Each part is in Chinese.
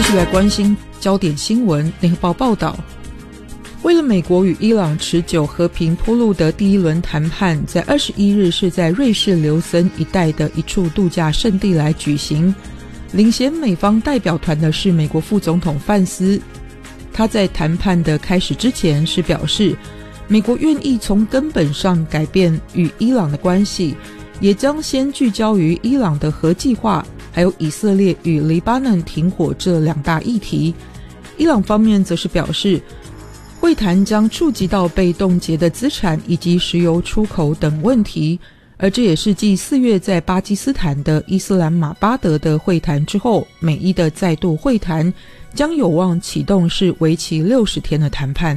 续来关心焦点新闻。联合报报道，为了美国与伊朗持久和平铺路的第一轮谈判，在21日是在瑞士琉森一带的一处度假胜地来举行。领衔美方代表团的是美国副总统范斯，他在谈判的开始之前是表示，美国愿意从根本上改变与伊朗的关系，也将先聚焦于伊朗的核计划，还有以色列与黎巴嫩停火这两大议题。伊朗方面则是表示，会谈将触及到被冻结的资产以及石油出口等问题，而这也是继4月在巴基斯坦的伊斯兰马巴德的会谈之后，美伊的再度会谈将有望启动是为期60天的谈判。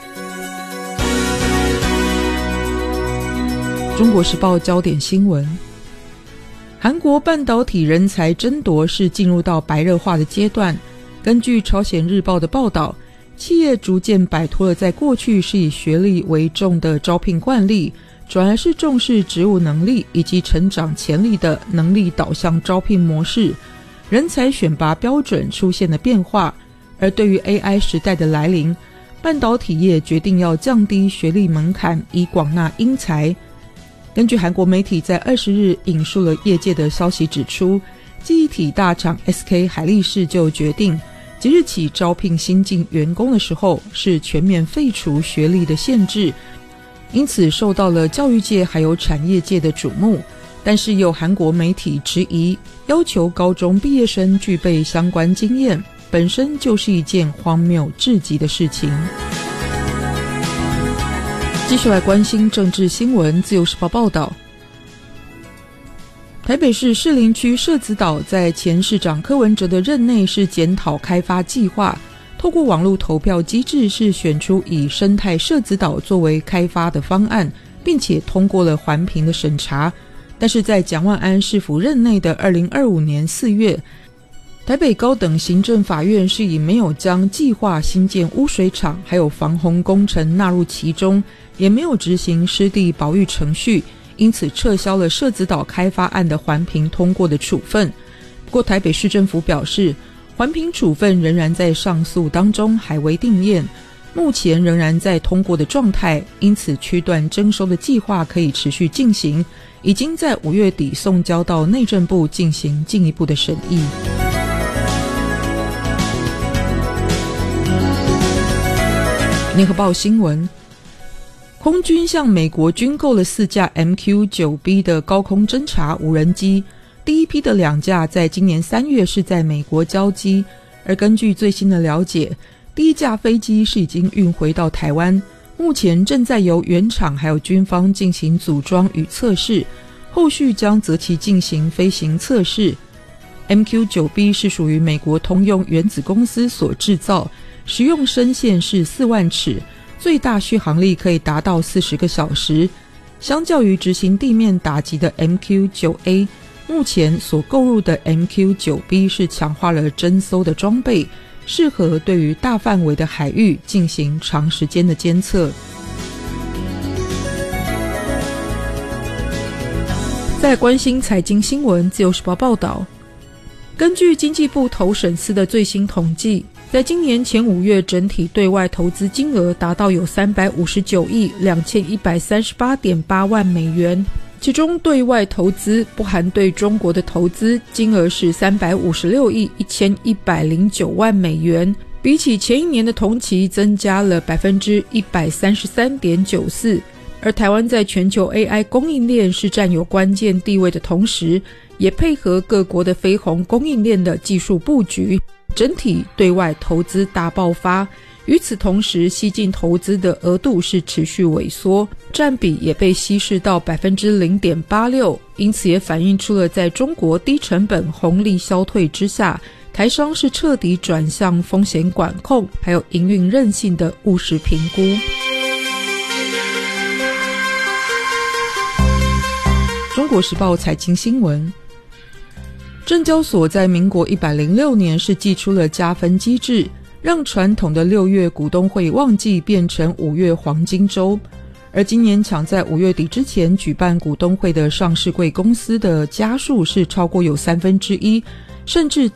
中国时报焦点新闻，韩国半导体人才争夺是进入到白热化的阶段。根据朝鲜日报的报道，企业逐渐摆脱了在过去是以学历为重的招聘惯例，转而是重视职务能力以及成长潜力的能力导向招聘模式，人才选拔标准出现了变化。而对于 AI 时代的来临，半导体业决定要降低学历门槛，以广纳英才。根据韩国媒体在20日引述了业界的消息指出，记忆体大厂 SK 海力士就决定即日起招聘新进员工的时候是全面废除学历的限制，因此受到了教育界还有产业界的瞩目。但是有韩国媒体质疑，要求高中毕业生具备相关经验本身就是一件荒谬至极的事情。继续来关心政治新闻。自由时报报道，台北市士林区社子岛在前市长柯文哲的任内是检讨开发计划，透过网络投票机制是选出以生态社子岛作为开发的方案，并且通过了环评的审查。但是在蒋万安市府任内的2025年4月，台北高等行政法院是以没有将计划新建污水厂还有防洪工程纳入其中，也没有执行湿地保育程序，因此撤销了社子岛开发案的环评通过的处分。不过台北市政府表示，环评处分仍然在上诉当中，还未定验，目前仍然在通过的状态，因此区段征收的计划可以持续进行，已经在5月底送交到内政部进行进一步的审议。联合报新闻，空军向美国军购了4架 MQ-9B 的高空侦察无人机，第一批的2架在今年3月是在美国交机，而根据最新的了解，第一架飞机是已经运回到台湾，目前正在由原厂还有军方进行组装与测试，后续将择期进行飞行测试。MQ-9B 是属于美国通用原子公司所制造，实用深线是4万尺，最大续航力可以达到40个小时。相较于执行地面打击的 MQ-9A， 目前所购入的 MQ-9B 是强化了侦搜的装备，适合对于大范围的海域进行长时间的监测。再来关心财经新闻。自由时报报道，根据经济部投审司的最新统计，在今年前5月，整体对外投资金额达到有359亿2138.8万美元，其中对外投资不含对中国的投资金额是356亿1109万美元，比起前一年的同期增加了 133.94%。而台湾在全球 AI 供应链是占有关键地位的同时，也配合各国的飞鸿供应链的技术布局，整体对外投资大爆发。与此同时，西进投资的额度是持续萎缩，占比也被稀释到 0.86%， 因此也反映出了在中国低成本红利消退之下，台商是彻底转向风险管控还有营运韧性的务实评估。中国时报财经新闻，证交所在民国106年是祭出了加分机制，让传统的6月股东会旺季变成5月黄金周。而今年抢在5月底之前举办股东会的上市柜公司的家数是超过有1/3，甚至